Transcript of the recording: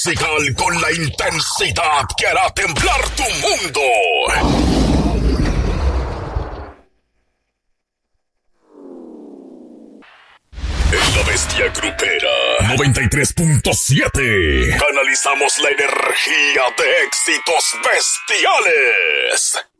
Musical con la intensidad que hará temblar tu mundo. En la bestia grupera 93.7 canalizamos la energía de éxitos bestiales.